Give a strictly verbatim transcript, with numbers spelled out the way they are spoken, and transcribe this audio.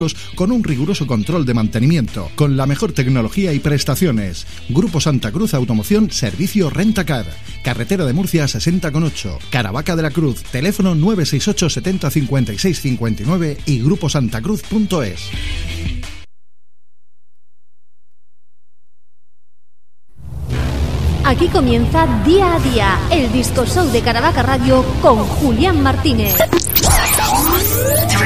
con un riguroso control de mantenimiento, con la mejor tecnología y prestaciones. Grupo Santa Cruz Automoción, servicio Rentacar. Carretera de Murcia sesenta con ocho, Caravaca de la Cruz, teléfono nueve seis ocho setenta cincuenta y seis cincuenta y nueve y grupo santa cruz punto es. Aquí comienza Día a Día, el disco show de Caravaca Radio con Julián Martínez.